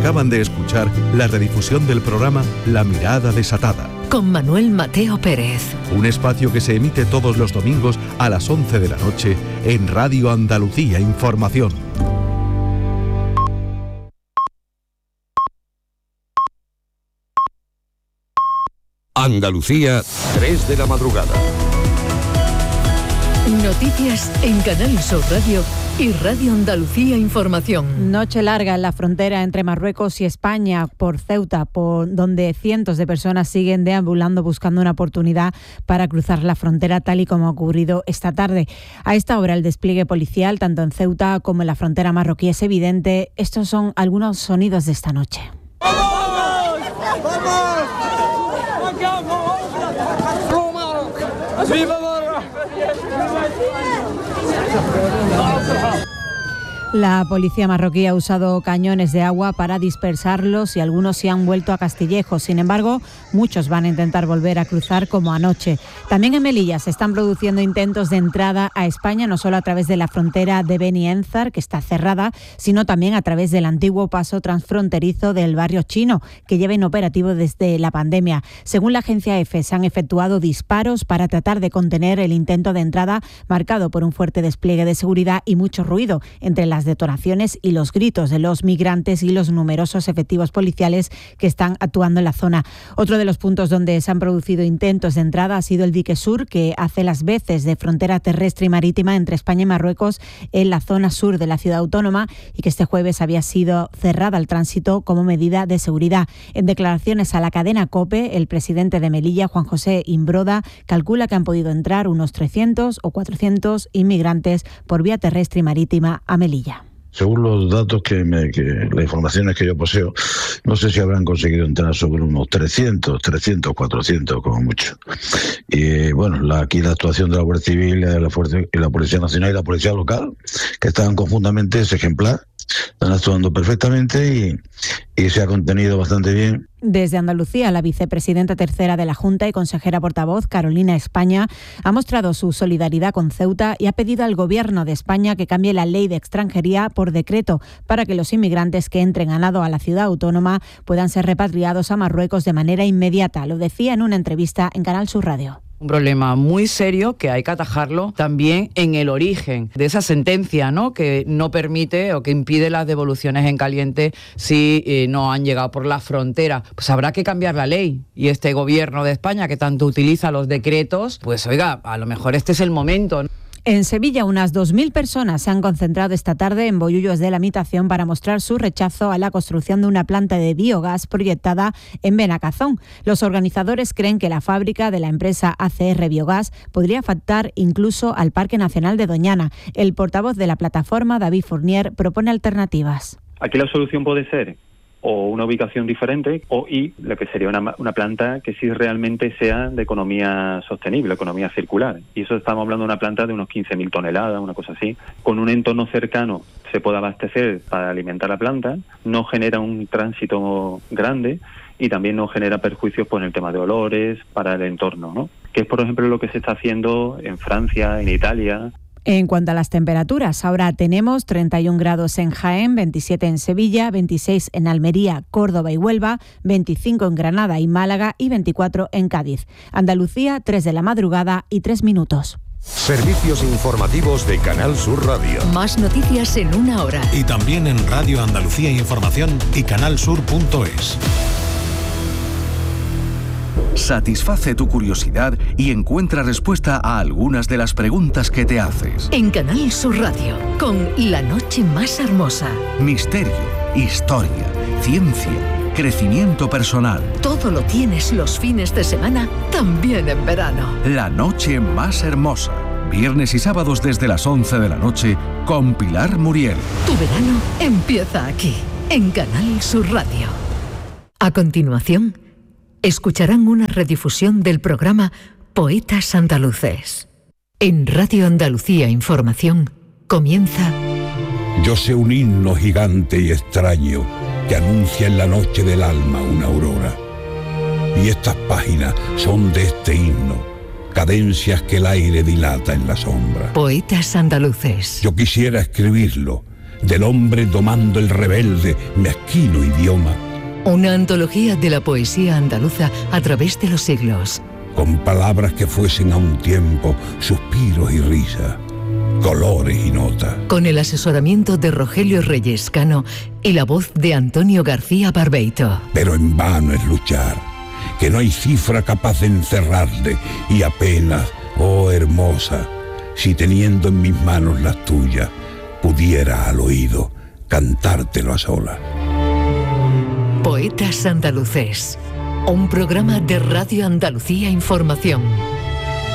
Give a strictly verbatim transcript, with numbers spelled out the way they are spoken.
Acaban de escuchar la redifusión del programa La Mirada Desatada, con Manuel Mateo Pérez. Un espacio que se emite todos los domingos a las once de la noche en Radio Andalucía Información. Andalucía, tres de la madrugada. Noticias en Canal Sur Radio y Radio Andalucía Información. Noche larga en la frontera entre Marruecos y España por Ceuta, por donde cientos de personas siguen deambulando buscando una oportunidad para cruzar la frontera, tal y como ha ocurrido esta tarde. A esta hora el despliegue policial, tanto en Ceuta como en la frontera marroquí, es evidente. Estos son algunos sonidos de esta noche. ¡Vamos! ¡Vamos! ¡Viva La policía marroquí ha usado cañones de agua para dispersarlos y algunos se han vuelto a Castillejo. Sin embargo, muchos van a intentar volver a cruzar como anoche. También en Melilla se están produciendo intentos de entrada a España, no solo a través de la frontera de Beni Enzar, que está cerrada, sino también a través del antiguo paso transfronterizo del barrio chino, que lleva inoperativo desde la pandemia. Según la agencia EFE, se han efectuado disparos para tratar de contener el intento de entrada, marcado por un fuerte despliegue de seguridad y mucho ruido entre las detonaciones y los gritos de los migrantes y los numerosos efectivos policiales que están actuando en la zona. Otro de los puntos donde se han producido intentos de entrada ha sido el dique sur, que hace las veces de frontera terrestre y marítima entre España y Marruecos en la zona sur de la ciudad autónoma, y que este jueves había sido cerrada al tránsito como medida de seguridad. En declaraciones a la cadena COPE, el presidente de Melilla, Juan José Imbroda, calcula que han podido entrar unos trescientos o cuatrocientos inmigrantes por vía terrestre y marítima a Melilla. Según los datos que, me, que las informaciones que yo poseo, no sé si habrán conseguido entrar sobre unos trescientos, trescientos, cuatrocientos como mucho. Y bueno, la, aquí la actuación de la Guardia Civil, la, Fuerza, y la Policía Nacional y la Policía Local, que están conjuntamente, es ejemplar, están actuando perfectamente y, y se ha contenido bastante bien. Desde Andalucía, la vicepresidenta tercera de la Junta y consejera portavoz, Carolina España, ha mostrado su solidaridad con Ceuta y ha pedido al Gobierno de España que cambie la ley de extranjería por decreto para que los inmigrantes que entren a nado a la ciudad autónoma puedan ser repatriados a Marruecos de manera inmediata. Lo decía en una entrevista en Canal Sur Radio. Un problema muy serio que hay que atajarlo también en el origen de esa sentencia, ¿no?, que no permite o que impide las devoluciones en caliente si eh, no han llegado por la frontera. Pues habrá que cambiar la ley, y este Gobierno de España, que tanto utiliza los decretos, pues oiga, a lo mejor este es el momento, ¿no? En Sevilla, unas dos mil personas se han concentrado esta tarde en Bollullos de la Mitación para mostrar su rechazo a la construcción de una planta de biogás proyectada en Benacazón. Los organizadores creen que la fábrica de la empresa A C R Biogás podría afectar incluso al Parque Nacional de Doñana. El portavoz de la plataforma, David Fournier, propone alternativas. Aquí la solución puede ser o una ubicación diferente, o y lo que sería una, una planta que sí realmente sea de economía sostenible, economía circular. Y eso estamos hablando de una planta de unos quince mil toneladas, una cosa así. Con un entorno cercano se puede abastecer para alimentar la planta, no genera un tránsito grande y también no genera perjuicios por el tema de olores para el entorno, ¿no? Que es, por ejemplo, lo que se está haciendo en Francia, en Italia. En cuanto a las temperaturas, ahora tenemos treinta y un grados en Jaén, veintisiete en Sevilla, veintiséis en Almería, Córdoba y Huelva, veinticinco en Granada y Málaga y veinticuatro en Cádiz. Andalucía, tres de la madrugada y tres minutos. Servicios informativos de Canal Sur Radio. Más noticias en una hora. Y también en Radio Andalucía Información y canalsur punto es. Satisface tu curiosidad y encuentra respuesta a algunas de las preguntas que te haces. En Canal Sur Radio, con La Noche Más Hermosa. Misterio, historia, ciencia, crecimiento personal. Todo lo tienes los fines de semana, también en verano. La Noche Más Hermosa. Viernes y sábados desde las once de la noche con Pilar Muriel. Tu verano empieza aquí, en Canal Sur Radio. A continuación, escucharán una redifusión del programa Poetas Andaluces. En Radio Andalucía Información comienza... Yo sé un himno gigante y extraño que anuncia en la noche del alma una aurora. Y estas páginas son de este himno, cadencias que el aire dilata en la sombra. Poetas Andaluces. Yo quisiera escribirlo, del hombre domando el rebelde, mezquino idioma. Una antología de la poesía andaluza a través de los siglos. Con palabras que fuesen a un tiempo suspiros y risas, colores y notas. Con el asesoramiento de Rogelio Reyes Cano y la voz de Antonio García Barbeito. Pero en vano es luchar, que no hay cifra capaz de encerrarle, y apenas, oh hermosa, si teniendo en mis manos las tuyas, pudiera al oído cantártelo a solas. Poetas Andaluces, un programa de Radio Andalucía Información.